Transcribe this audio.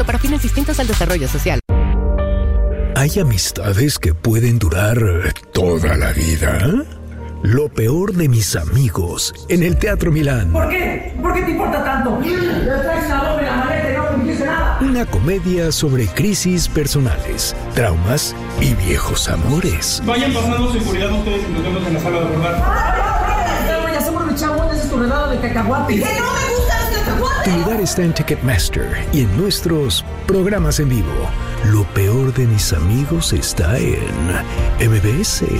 para fines distintos al desarrollo social. Hay amistades que pueden durar toda la vida. Lo peor de mis amigos en el Teatro Milán. ¿Por qué? ¿Por qué te importa tanto? Traes la doble la maleta y no me dice nada. Una comedia sobre crisis personales, traumas y viejos amores. Vayan pasando seguridad ustedes y nos vemos en la sala de abordar. Ya somos chabones, es tu redado de cacahuate. ¡Que no me gustan los cacahuates! Tu lugar está en Ticketmaster y en nuestros programas en vivo. Lo peor de mis amigos está en MBS.